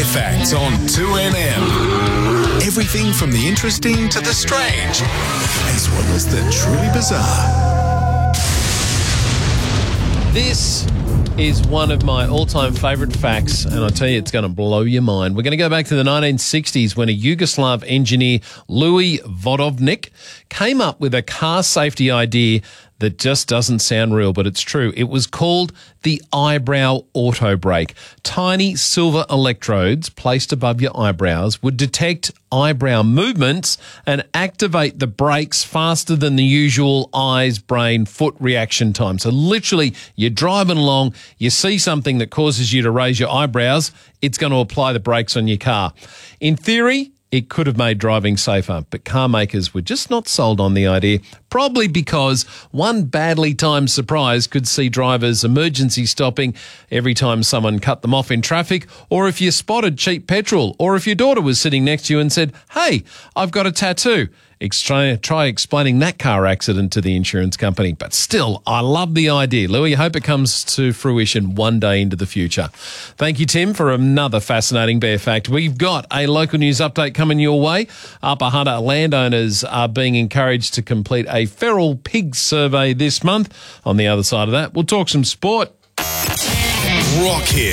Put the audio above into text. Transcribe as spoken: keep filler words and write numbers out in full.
Facts on two N M. Everything from the interesting to the strange, as well as the truly bizarre. This is one of my all-time favourite facts, and I tell you, it's going to blow your mind. We're going to go back to the nineteen sixties when a Yugoslav engineer, Louis Vodovnik, came up with a car safety idea that just doesn't sound real, but it's true. It was called the eyebrow auto brake. Tiny silver electrodes placed above your eyebrows would detect eyebrow movements and activate the brakes faster than the usual eyes, brain, foot reaction time. So literally, you're driving along, you see something that causes you to raise your eyebrows, it's going to apply the brakes on your car. In theory, it could have made driving safer, but car makers were just not sold on the idea, probably because one badly timed surprise could see drivers emergency stopping every time someone cut them off in traffic, or if you spotted cheap petrol, or if your daughter was sitting next to you and said, "Hey, I've got a tattoo." Try, try explaining that car accident to the insurance company. But still, I love the idea. Louis, I hope it comes to fruition one day into the future. Thank you, Tim, for another fascinating bear fact. We've got a local news update coming your way. Upper Hunter landowners are being encouraged to complete a feral pig survey this month. On the other side of that, we'll talk some sport. Rock Hit.